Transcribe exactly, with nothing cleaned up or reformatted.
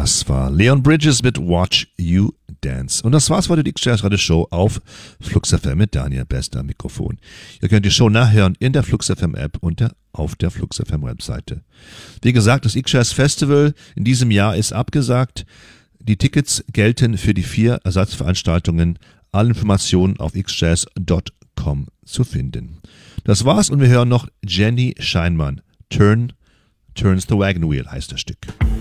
Das war Leon Bridges mit Watch You Dance. Und das war's für die X-Jazz Radio Show auf Flux F M mit Daniel Bester am Mikrofon. Ihr könnt die Show nachhören in der Flux F M App und der, auf der Flux F M Webseite. Wie gesagt, das X-Jazz Festival in diesem Jahr ist abgesagt. Die Tickets gelten für die vier Ersatzveranstaltungen. Alle Informationen auf x jazz dot com zu finden. Das war's und wir hören noch Jenny Scheinmann. Turn, Turns the Wagon Wheel heißt das Stück.